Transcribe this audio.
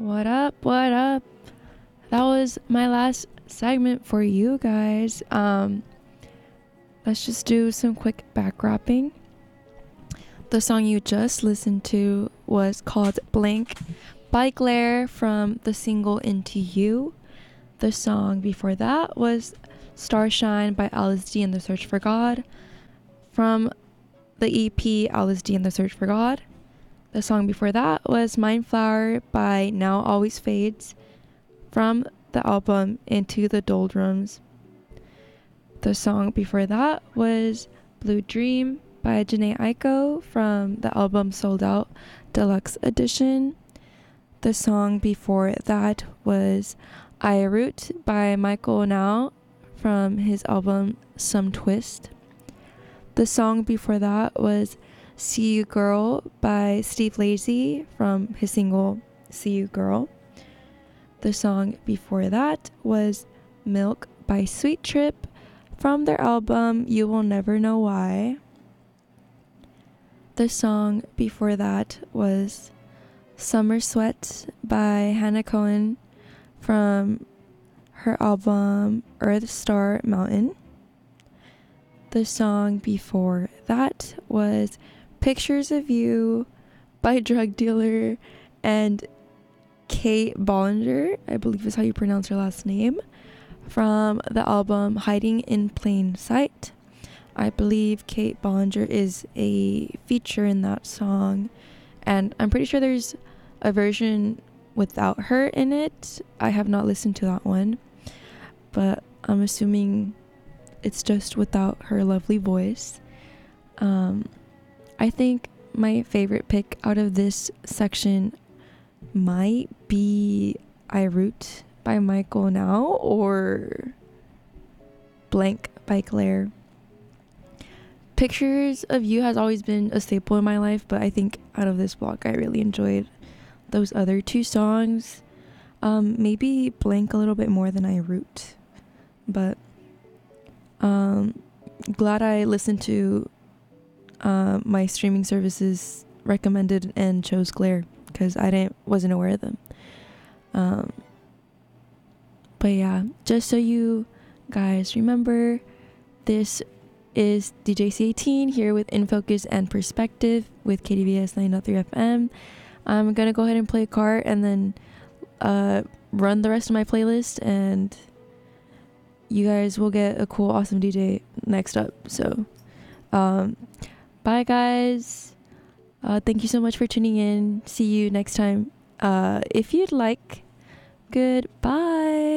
What up? What up? That was my last segment for you guys. Let's just do some quick back rapping. The song you just listened to was called Blank by Glare from the single Into You. The song before that was Starshine by Alice D and the Search for God from the EP Alice D and the Search for God. The song before that was Mindflower by Now Always Fades from the album Into the Doldrums. The song before that was Blue Dream by Jhené Aiko from the album Sold Out Deluxe Edition. The song before that was I Root by Michael Now from his album Some Twist. The song before that was See You Girl by Steve Lacy from his single See You Girl. The song before that was Milk by Sweet Trip from their album You Will Never Know Why. The song before that was Summer Sweat by Hannah Cohen from her album Earth Star Mountain. The song before that was Pictures of You by Drug Dealer and Kate Bollinger, I believe is how you pronounce her last name, from the album Hiding in Plain Sight. I believe Kate Bollinger is a feature in that song, and I'm pretty sure there's a version without her in it. I have not listened to that one, but I'm assuming it's just without her lovely voice. I think my favorite pick out of this section might be I Root by Michael Now or Blank by Claire. Pictures of You has always been a staple in my life, but I think out of this block I really enjoyed those other two songs. Maybe Blank a little bit more than I Root, but glad I listened to my streaming services recommended and chose Glare because I wasn't aware of them. But yeah, just so you guys remember, this is DJ C18 here with In Focus and Perspective with KDVS 9.3 FM. I'm gonna go ahead and play a card and then run the rest of my playlist, and you guys will get a cool, awesome DJ next up. So bye guys. Thank you so much for tuning in. See you next time. If you'd like. Goodbye.